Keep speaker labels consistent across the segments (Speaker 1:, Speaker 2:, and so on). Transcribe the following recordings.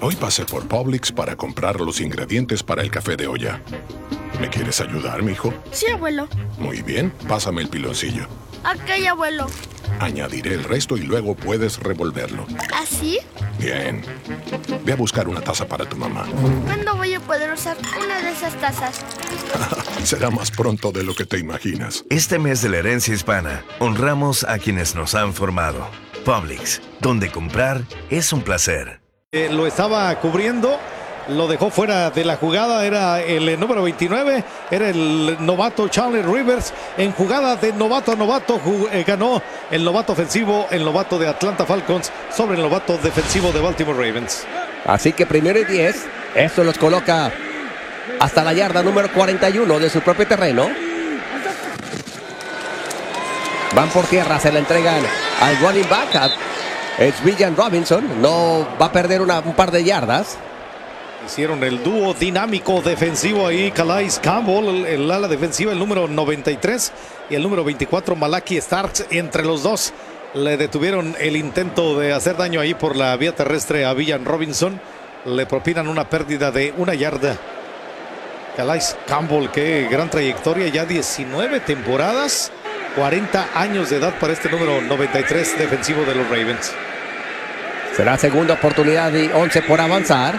Speaker 1: Hoy pasé por Publix para comprar los ingredientes para el café de olla. ¿Me quieres ayudar, mijo?
Speaker 2: Sí, abuelo.
Speaker 1: Muy bien, pásame el piloncillo.
Speaker 2: Ok, abuelo.
Speaker 1: Añadiré el resto y luego puedes revolverlo.
Speaker 2: ¿Así?
Speaker 1: Bien. Ve a buscar una taza para tu mamá.
Speaker 2: ¿Cuándo voy a poder usar una de esas tazas?
Speaker 1: Será más pronto de lo que te imaginas.
Speaker 3: Este mes de la herencia hispana, honramos a quienes nos han formado. Publix, donde comprar es un placer.
Speaker 4: Lo estaba cubriendo, lo dejó fuera de la jugada, era el número 29, era el novato Chandler Rivers. En jugada de novato a novato ganó el novato ofensivo, el novato de Atlanta Falcons sobre el novato defensivo de Baltimore Ravens.
Speaker 5: Así que 1st y 10, esto los coloca hasta la yarda número 41 de su propio terreno. Van por tierra, se la entregan al running back. Es Villan Robinson, no va a perder un par de yardas.
Speaker 4: Hicieron el dúo dinámico defensivo ahí, Calais Campbell, el ala defensiva, el número 93, y el número 24, Malaki Starks. Entre los dos le detuvieron el intento de hacer daño ahí por la vía terrestre a Villan Robinson. Le propinan una pérdida de 1 yarda. Calais Campbell, qué gran trayectoria, ya 19 temporadas. 40 años de edad para este número 93 defensivo de los Ravens.
Speaker 5: Será segunda oportunidad y 11 por avanzar.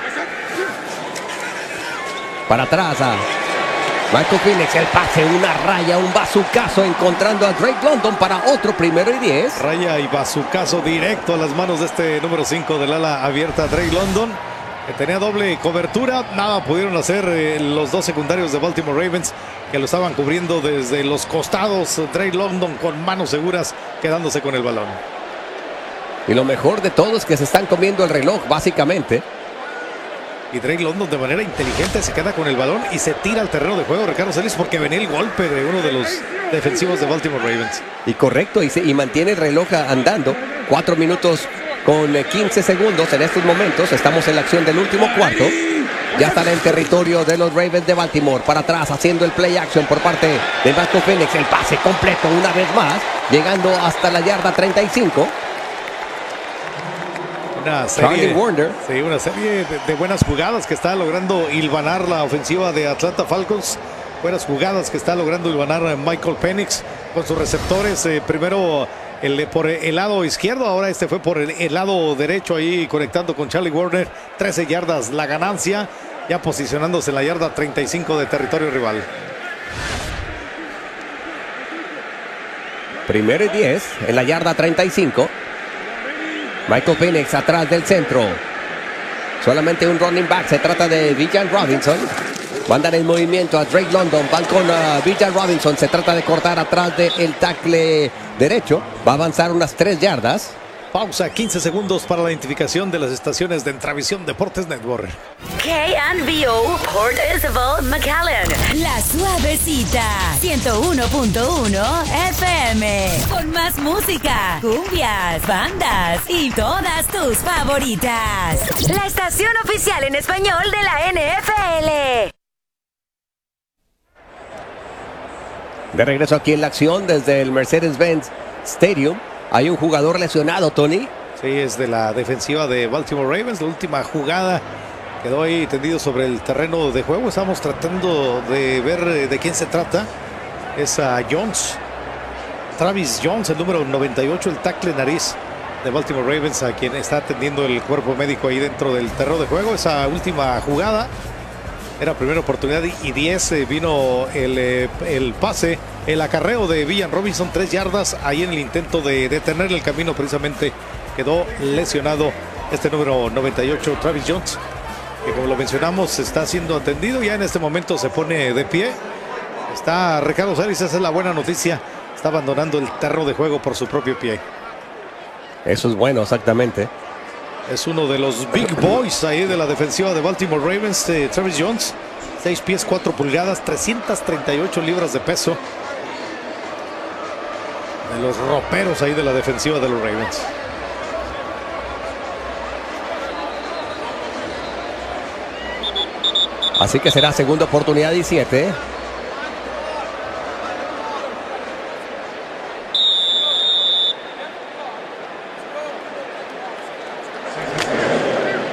Speaker 5: Para atrás a Michael Penix, el pase, una raya, un bazucazo encontrando a Drake London para otro 1st y 10.
Speaker 4: Raya y bazucazo directo a las manos de este número 5 del ala abierta, Drake London, que tenía doble cobertura. Nada pudieron hacer los dos secundarios de Baltimore Ravens, que lo estaban cubriendo desde los costados. Drake London con manos seguras, quedándose con el balón.
Speaker 5: Y lo mejor de todo es que se están comiendo el reloj, básicamente.
Speaker 4: Y Drake London de manera inteligente se queda con el balón y se tira al terreno de juego, Ricardo Celis, porque venía el golpe de uno de los defensivos de Baltimore Ravens.
Speaker 5: Y correcto, y mantiene el reloj andando. 4 minutos con 15 segundos en estos momentos. Estamos en la acción del último cuarto. Ya están en territorio de los Ravens de Baltimore. Para atrás haciendo el play action por parte de Michael Penix. El pase completo una vez más, llegando hasta la yarda 35.
Speaker 4: Una serie,
Speaker 5: Warner.
Speaker 4: Sí, una serie de buenas jugadas que está logrando hilvanar la ofensiva de Atlanta Falcons. Buenas jugadas que está logrando hilvanar Michael Penix con sus receptores. Primero por el lado izquierdo, ahora este fue por el lado derecho, ahí conectando con Charlie Warner. 13 yardas la ganancia, ya posicionándose en la yarda 35 de territorio rival.
Speaker 5: 1st y 10 en la yarda 35. Michael Penix atrás del centro. Solamente un running back. Se trata de Villan Robinson. Mandan en movimiento a Drake London. Van con Villan Robinson. Se trata de cortar atrás del tackle derecho. Va a avanzar unas 3 yardas.
Speaker 4: Pausa, 15 segundos para la identificación de las estaciones de Entravisión Deportes Network.
Speaker 6: KNVO Port Isabel, McAllen.
Speaker 7: La Suavecita, 101.1 FM. Con más música, cumbias, bandas y todas tus favoritas.
Speaker 6: La estación oficial en español de la NFL.
Speaker 5: De regreso aquí en la acción desde el Mercedes-Benz Stadium. Hay un jugador lesionado, Tony.
Speaker 4: Sí, es de la defensiva de Baltimore Ravens. La última jugada quedó ahí tendido sobre el terreno de juego. Estamos tratando de ver de quién se trata. Es a Jones. Travis Jones, el número 98, el tackle nariz de Baltimore Ravens, a quien está atendiendo el cuerpo médico ahí dentro del terreno de juego. Esa última jugada era primera oportunidad y 10. Vino el pase, el acarreo de Villan Robinson, 3 yardas. Ahí en el intento de detener el camino, precisamente quedó lesionado este número 98, Travis Jones, que como lo mencionamos está siendo atendido. Ya en este momento se pone de pie. Está Ricardo Celis, esa es la buena noticia. Está abandonando el terreno de juego por su propio pie.
Speaker 5: Eso es bueno, exactamente.
Speaker 4: Es uno de los big boys ahí de la defensiva de Baltimore Ravens, Travis Jones. 6 pies, 4 pulgadas, 338 libras de peso. De los roperos ahí de la defensiva de los Ravens.
Speaker 5: Así que será segunda oportunidad y 7.